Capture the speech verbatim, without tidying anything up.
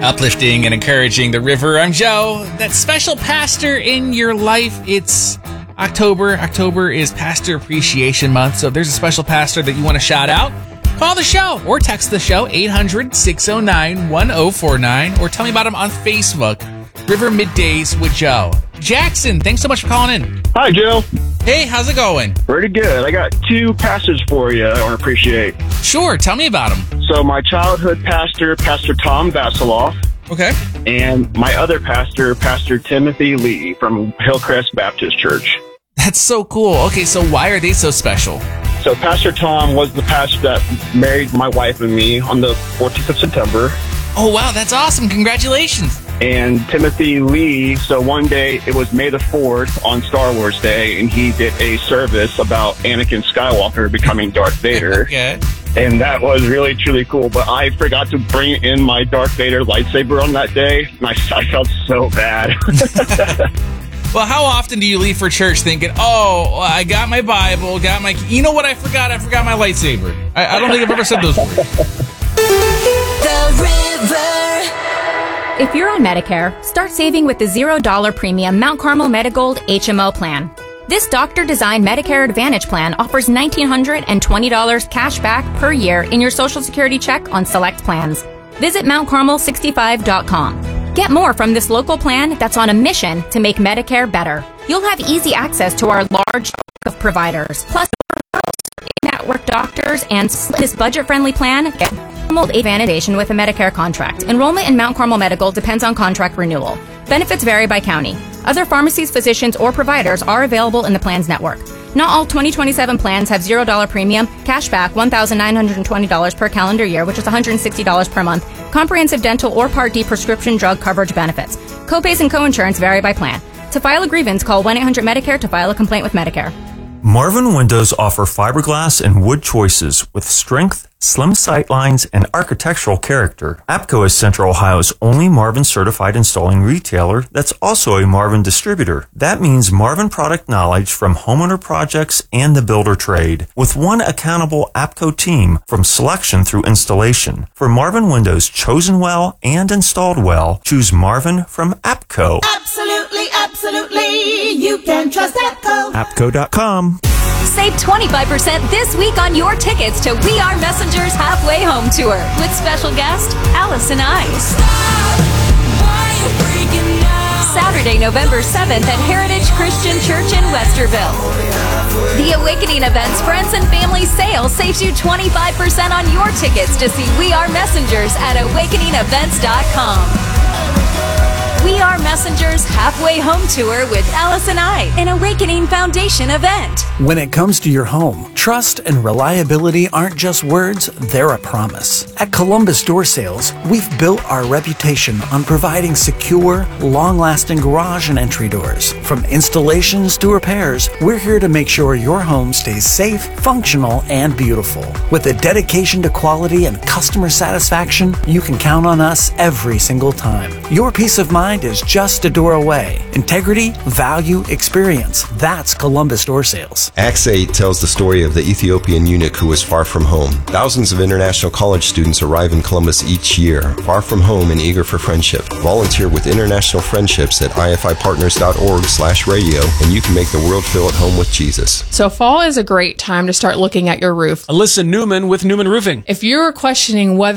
Uplifting and encouraging the river. I'm Joe, that special pastor in your life. It's October. October is Pastor Appreciation Month, so if there's a special pastor that you want to shout out, call the show or text the show, eight hundred, six oh nine, one oh four nine, or tell me about him on Facebook, River Middays with Joe. Jackson, thanks so much for calling in. Hi, Joe. Hey, how's it going? Pretty good. I got two pastors for you I want to appreciate. Sure, tell me about them. So my childhood pastor, Pastor Tom Vasiloff. Okay. And my other pastor, Pastor Timothy Lee from Hillcrest Baptist Church. That's so cool. Okay, so why are they so special? So Pastor Tom was the pastor that married my wife and me on the fourteenth of September. Oh, wow, that's awesome. Congratulations. And Timothy Lee, so one day it was May the fourth on Star Wars Day, and he did a service about Anakin Skywalker becoming Darth Vader. Okay. And that was really, truly cool. But I forgot to bring in my Darth Vader lightsaber on that day, and I, I felt so bad. Well, how often do you leave for church thinking, oh, I got my Bible, got my... You know what I forgot? I forgot my lightsaber. I, I don't think I've ever said those words. The River. If you're on Medicare, start saving with the zero dollar premium Mount Carmel Medigold H M O plan. This doctor-designed Medicare Advantage plan offers one thousand nine hundred twenty dollars cash back per year in your Social Security check on select plans. Visit mount carmel sixty-five dot com. Get more from this local plan that's on a mission to make Medicare better. You'll have easy access to our large network of providers, plus in-network doctors, and this budget-friendly plan. Get Advantage with a Medicare contract. Enrollment in Mount Carmel Medical depends on contract renewal. Benefits vary by county. Other pharmacies, physicians, or providers are available in the plan's network. Not all twenty twenty-seven plans have zero dollar premium, cashback one thousand nine hundred twenty dollars per calendar year, which is one hundred sixty dollars per month, comprehensive dental or Part D prescription drug coverage benefits. Copays and coinsurance vary by plan. To file a grievance, call one eight hundred Medicare to file a complaint with Medicare. Marvin Windows offer fiberglass and wood choices with strength, slim sightlines, and architectural character. APCO is Central Ohio's only Marvin certified installing retailer that's also a Marvin distributor. That means Marvin product knowledge from homeowner projects and the builder trade, with one accountable APCO team from selection through installation. For Marvin Windows chosen well and installed well, choose Marvin from APCO. Absolutely, absolutely. You can trust APCO. APCO dot com. Save twenty-five percent this week on your tickets to We Are Messengers Halfway Home Tour with special guest Allison Ice. Saturday, November seventh at Heritage Christian Church in Westerville. The Awakening Events Friends and Family Sale saves you twenty-five percent on your tickets to see We Are Messengers at awakening events dot com. We Are Messengers Halfway Home Tour with Allison I, an Awakening Foundation event. When it comes to your home, trust and reliability aren't just words, they're a promise. At Columbus Door Sales, we've built our reputation on providing secure, long-lasting garage and entry doors. From installations to repairs, we're here to make sure your home stays safe, functional, and beautiful. With a dedication to quality and customer satisfaction, you can count on us every single time. Your peace of mind is just a door away. Integrity, value, experience. That's Columbus Door Sales. Acts eight tells the story of the Ethiopian eunuch who was far from home. Thousands of international college students arrive in Columbus each year, far from home and eager for friendship. Volunteer with International Friendships at I F I partners dot org slash radio, and you can make the world feel at home with Jesus. So fall is a great time to start looking at your roof. Alyssa Newman with Newman Roofing. If you're questioning whether